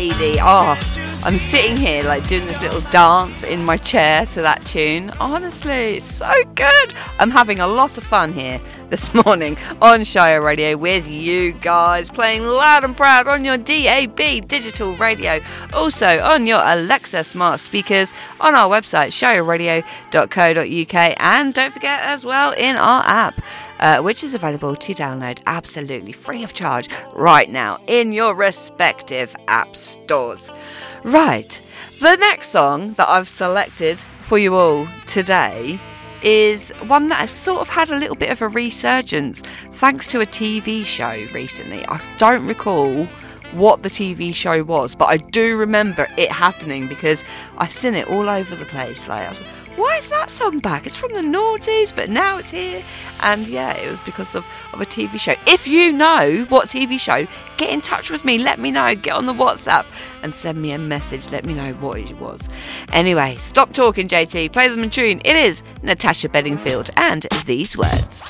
lady. Oh, I'm sitting here like doing this little dance in my chair to that tune. Honestly, it's so good. I'm having a lot of fun here this morning on Shire Radio with you guys, playing loud and proud on your DAB digital radio, also on your Alexa smart speakers, on our website shireradio.co.uk, and don't forget as well in our app, which is available to download absolutely free of charge right now in your respective app stores. Right, the next song that I've selected for you all today is one that has sort of had a little bit of a resurgence thanks to a TV show recently. I don't recall what the TV show was, but I do remember it happening because I've seen it all over the place. Like, I was like, why is that song back? It's from the noughties, but now it's here. And yeah, it was because of a TV show. If you know what TV show, get in touch with me. Let me know. Get on the WhatsApp and send me a message. Let me know what it was. Anyway, stop talking, JT. Play them in tune. It is Natasha Bedingfield and These Words.